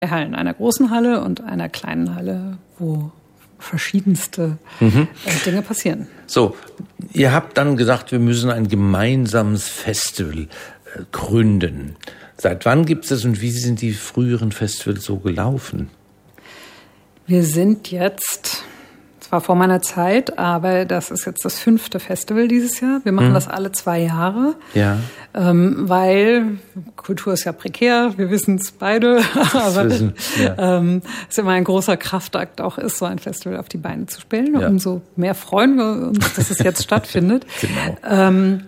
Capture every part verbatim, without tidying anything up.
Hallen, einer großen Halle und einer kleinen Halle, wo verschiedenste mhm. äh, Dinge passieren. So, ihr habt dann gesagt, wir müssen ein gemeinsames Festival äh, gründen. Seit wann gibt es das und wie sind die früheren Festivals so gelaufen? Wir sind jetzt, zwar vor meiner Zeit, aber das ist jetzt das fünfte Festival dieses Jahr. Wir machen mhm. das alle zwei Jahre, ja. ähm, weil Kultur ist ja prekär, wir wissen es beide, aber es ja. ähm, immer ein großer Kraftakt auch ist, so ein Festival auf die Beine zu stellen. Ja. Umso mehr freuen wir uns, dass es jetzt stattfindet. Genau. Ähm,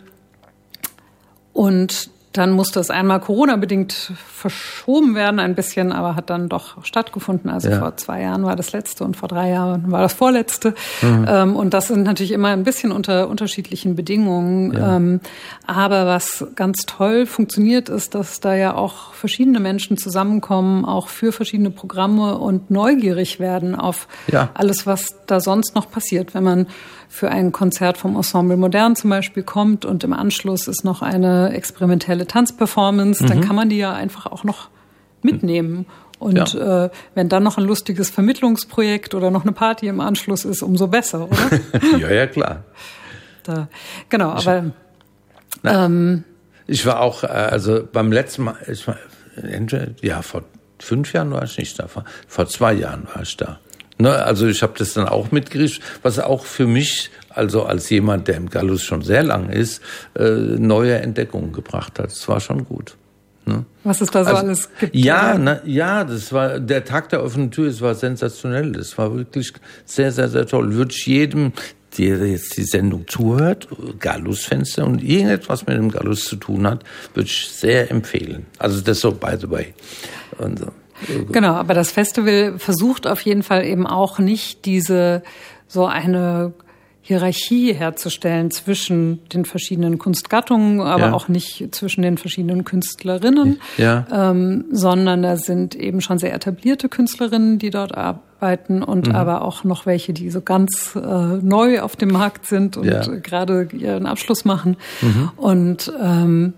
und dann musste es einmal Corona-bedingt verschoben werden ein bisschen, aber hat dann doch stattgefunden. Also ja. vor zwei Jahren war das letzte und vor drei Jahren war das vorletzte. Mhm. Ähm, und das sind natürlich immer ein bisschen unter unterschiedlichen Bedingungen. Ja. Ähm, aber was ganz toll funktioniert, ist, dass da ja auch verschiedene Menschen zusammenkommen, auch für verschiedene Programme und neugierig werden auf ja. alles, was da sonst noch passiert. Wenn man für ein Konzert vom Ensemble Modern zum Beispiel kommt und im Anschluss ist noch eine experimentelle Tanzperformance, mhm. dann kann man die ja einfach auch noch mitnehmen. Und ja. äh, wenn dann noch ein lustiges Vermittlungsprojekt oder noch eine Party im Anschluss ist, umso besser, oder? ja, ja, klar. Da, genau, aber Na, ähm, ich war auch, also beim letzten Mal, ich war, ja, vor fünf Jahren war ich nicht da, vor, vor zwei Jahren war ich da. Ne, also ich habe das dann auch mitgekriegt, was auch für mich, also als jemand, der im Gallus schon sehr lang ist, äh, neue Entdeckungen gebracht hat. Das war schon gut. Ne? Was es da so also, alles gibt. Ja, na, ja, das war der Tag der offenen Tür. Es war sensationell. Das war wirklich sehr, sehr, sehr toll. Würde ich jedem, der jetzt die Sendung zuhört, Gallus-Fenster und irgendetwas mit dem Gallus zu tun hat, würde ich sehr empfehlen. Also das so by the way. Und so. Genau, aber das Festival versucht auf jeden Fall eben auch nicht diese so eine Hierarchie herzustellen zwischen den verschiedenen Kunstgattungen, aber ja. auch nicht zwischen den verschiedenen Künstlerinnen, ja. ähm, sondern da sind eben schon sehr etablierte Künstlerinnen, die dort arbeiten und mhm. aber auch noch welche, die so ganz äh, neu auf dem Markt sind und ja. gerade ihren Abschluss machen. Mhm. Und ähm,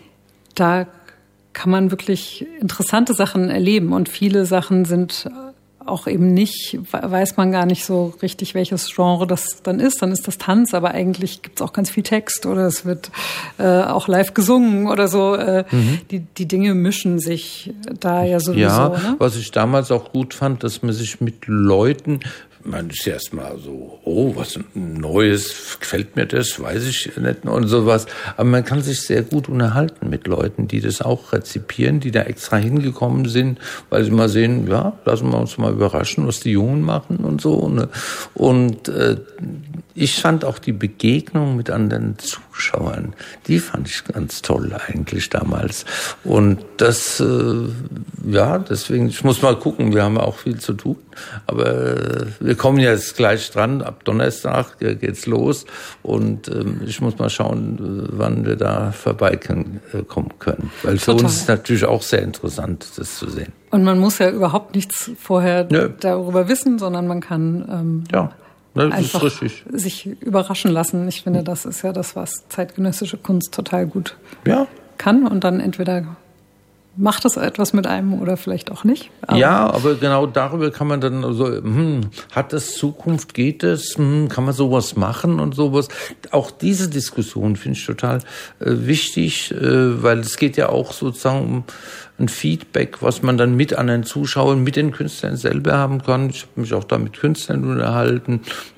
da kann man wirklich interessante Sachen erleben und viele Sachen sind auch eben nicht, weiß man gar nicht so richtig, welches Genre das dann ist. Dann ist das Tanz, aber eigentlich gibt's auch ganz viel Text oder es wird äh, auch live gesungen oder so. Äh, mhm. die, die Dinge mischen sich da ja sowieso. Ja, ne? Was ich damals auch gut fand, dass man sich mit Leuten, man ist erst mal so, oh, was Neues, gefällt mir das, weiß ich nicht und sowas. Aber man kann sich sehr gut unterhalten mit Leuten, die das auch rezipieren, die da extra hingekommen sind, weil sie mal sehen, ja, lassen wir uns mal überraschen, was die Jungen machen und so. Ne? Und äh, ich fand auch die Begegnung mit anderen Zuschauern, die fand ich ganz toll eigentlich damals. Und das, äh, ja, deswegen, ich muss mal gucken, wir haben auch viel zu tun, aber äh, wir kommen jetzt gleich dran, ab Donnerstag geht's los und ähm, ich muss mal schauen, wann wir da vorbeikommen können. Weil für Total. uns ist natürlich auch sehr interessant, das zu sehen. Und man muss ja überhaupt nichts vorher Nö. darüber wissen, sondern man kann ähm, ja, das einfach ist richtig. sich überraschen lassen. Ich finde, das ist ja das, was zeitgenössische Kunst total gut ja. kann und dann entweder macht es etwas mit einem oder vielleicht auch nicht. Aber ja, aber genau darüber kann man dann so, hm, hat das Zukunft, geht es, hm, kann man sowas machen und sowas. Auch diese Diskussion finde ich total äh, wichtig, äh, weil es geht ja auch sozusagen um ein Feedback, was man dann mit anderen Zuschauern, mit den Künstlern selber haben kann. Ich habe mich auch da mit Künstlern unterhalten.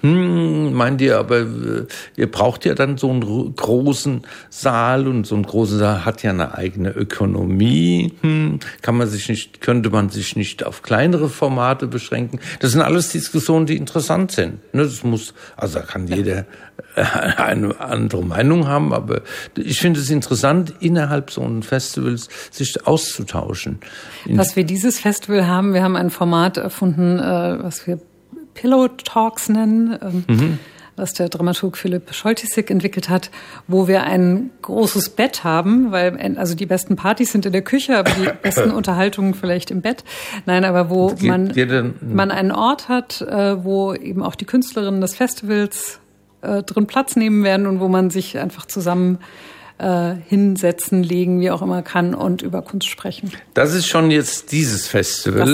Hm, meint ihr, aber äh, ihr braucht ja dann so einen großen Saal und so ein großer Saal hat ja eine eigene Ökonomie. Hm, kann man sich nicht, könnte man sich nicht auf kleinere Formate beschränken? Das sind alles Diskussionen, die interessant sind. Ne, das muss, also da kann jeder eine andere Meinung haben, aber ich finde es interessant, innerhalb so eines Festivals sich auszutauschen. Was wir dieses Festival haben, wir haben ein Format erfunden, was wir Pillow Talks nennen, mhm. was der Dramaturg Philipp Scholtisek entwickelt hat, wo wir ein großes Bett haben, weil also die besten Partys sind in der Küche, aber die besten Unterhaltungen vielleicht im Bett. Nein, aber wo geht, man, geht denn, man einen Ort hat, wo eben auch die Künstlerinnen des Festivals drin Platz nehmen werden und wo man sich einfach zusammen äh, hinsetzen, legen, wie auch immer kann und über Kunst sprechen. Das ist schon jetzt dieses Festival. Das